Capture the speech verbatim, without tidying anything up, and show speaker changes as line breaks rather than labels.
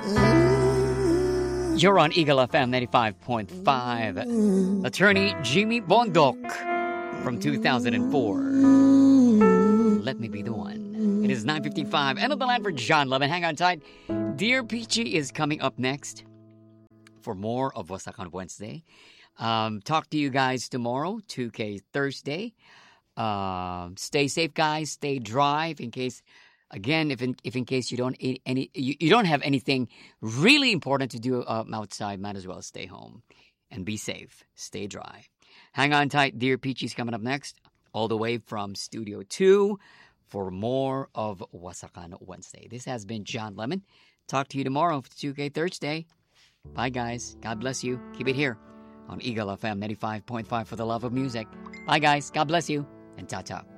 You're on Eagle F M ninety-five point five. Attorney Jimmy Bondok from two thousand four. Let me be the one. It is nine fifty-five. End of the line for John Levin. Hang on tight. Dear Peachy is coming up next for more of Wasakan Wednesday. Um, talk to you guys tomorrow, two K Thursday. Um, stay safe, guys. Stay dry. If in case, again, if in if in case you don't eat any, you, you don't have anything really important to do um, outside, might as well stay home and be safe. Stay dry. Hang on tight. Dear Peachy's coming up next, all the way from Studio Two, for more of Wasakan Wednesday. This has been John Lemon. Talk to you tomorrow for two K Thursday. Bye, guys. God bless you. Keep it here on Eagle F M ninety-five point five for the love of music. Bye, guys. God bless you. And ta-ta.